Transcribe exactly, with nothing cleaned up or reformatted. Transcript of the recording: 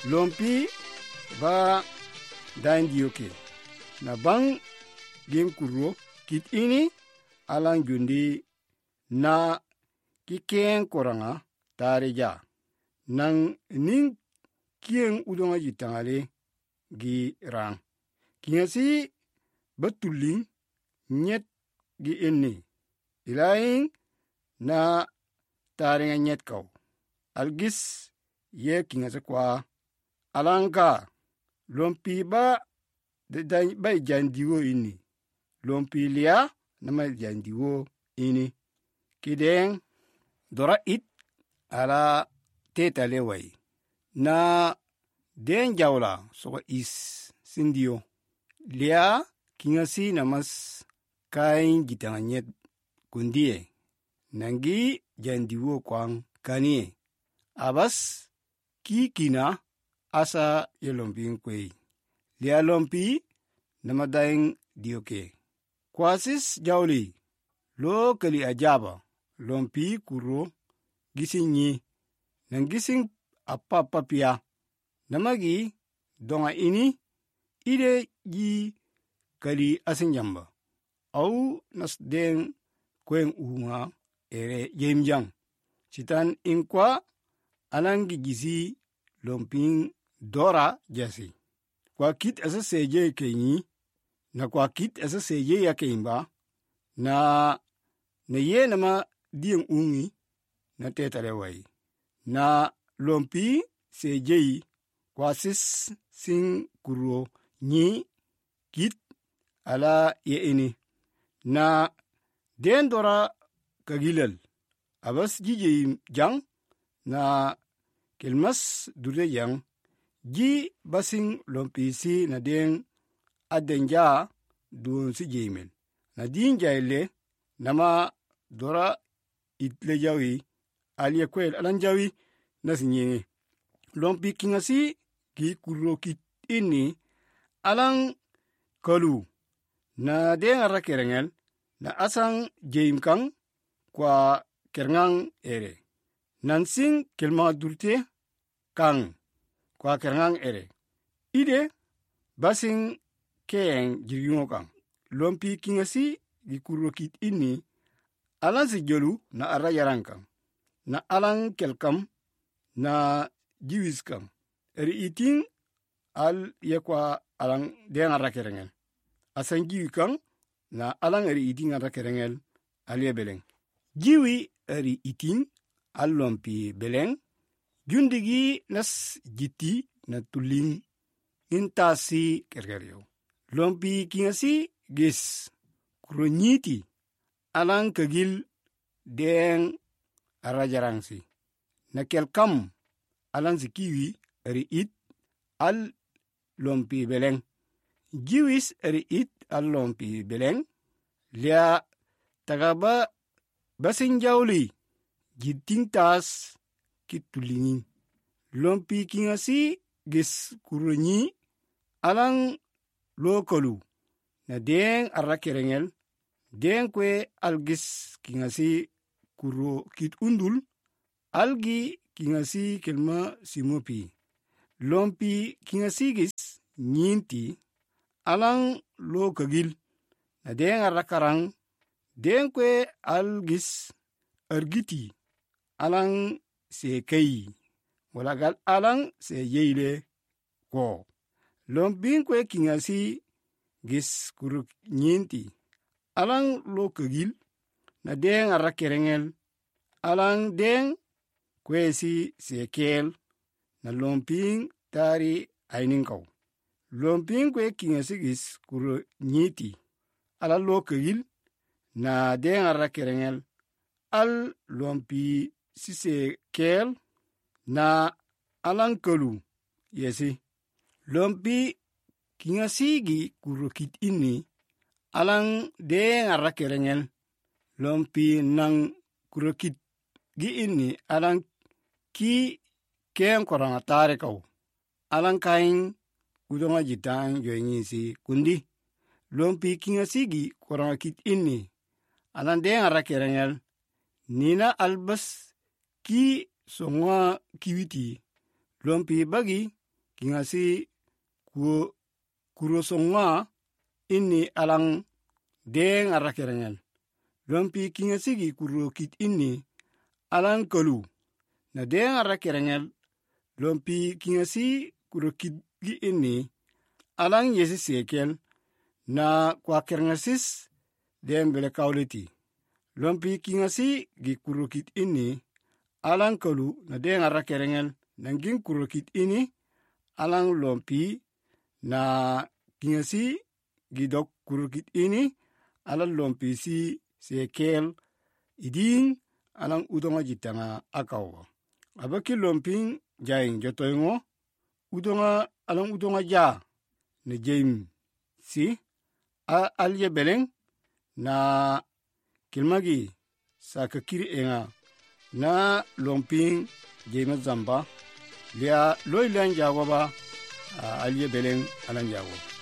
lompi ba dain dioke na bang gen kuro kit ini alang jundi na kiken koranga tareja nang ning kien udonga jitangale gi rang kiasi betuling nyet gi inni ilaing na tarenga nyet kau algis ye kinga kwa alanga lompi ba de dai ba jandiwo ini lompi lia nama jandiwo ini kideng dora it ala teta lewai na den jawla so is sindio lia kingasi namas kain gitanga nyet kundie nangi jandiwo kwang kanie abas kikina asa yelompi kwei lia lompi namadaing dioke kwasis jawli lo kali ajaba lompi kuro gisinyi nangising apa papia namagi donga ini ide ji kali asinjamba au nasdeng kwen unga ere jemjang sitan inkwa alangi gizi lomping dora jasi kwa kit asa seje kenyi na kwa kit asa seje ya keimba na na ye nama diem ungi na tetale wai na lompi seje kwa sis sing kuro nyi kit ala ye ini na den dora kagilal abas jije jang na kelmas dure yang ji basing lompi si na den adenja dun si jemel na din jaile nama dora itle jawi alie kwel alan jawi na sinye lompi kingasi ki kurokit ini alang kalu na den ara kerengel na asang jeim kang kwa kerengang ere nansing kelma durte kang kwa kerengang ere ide basing keng jirgingo kang lompi kingasi gi kurokit ini alang si jolu na ara yarang kang na alang kelkam na jiwis kang eri iting al yekwa alang den ara kerengel asang jiwi kang na alang eri iting ara kerengel alie beleng jiwi eri iting al lompi beleng jundigi nas jiti na tuling intasi kergeryo lompi kingasi gis kuronyiti alang kagil deng arajarangsi na kelkam alang sikiwi eri it al lompi beleng jiwis eri it al lompi beleng lia tagaba basinjawli jiting tas kitulingin lompi kingasi gis kuronyi alang lokolu na deng ara kerengel deng kwe algis kingasi kuro kit undul algi kingasi kelma simopi lompi kingasi gis nyinti alang lokagil na deng ara karang deng kwe algis ergiti alang sekei walagal alang se yeile ko lomping kwe kingasi gis kuruk nyinti alang lo kagil na deng ara kerengel alang deng kwe si sekel na lomping tari ainingkau lomping kwe kingasi gis kuruk nyiti ala lo kagil na deng ara kerengel al lompi si sekel na alang kalu yesi lompi kingasi gi kurokit ini alang deng ara kerengel lompi nang kurokit gi ini alang ki ken korang atare kau alang kain udonga jitang yoingi si kundi lompi kingasi gi korang kit ini alang deng ara kerengel nina albas ki songa kiwiti lompi bagi kingasi ku kurosonga inni alang deng arakerengel lompi kingasi gi kurokit inni alang kalu na deng arakerengel lompi kingasi kurokit gi inni alang yesi sekel na kwa kerengasis dem bele kauleti lompi kingasi gi kurokit inni alang kalu na deng arakerengel nanging kurokit ini alang lompi na kingasi gidok kurukit ini alang lompi si sekel iding alang udonga jitanga akaw abaki lomping jaing jotoyngo udonga alang udonga ja ne jaim si a alye beleng na kilmagi sakakiri enga na lomping jaima zamba lia loilan jagoba alye beleng alang jago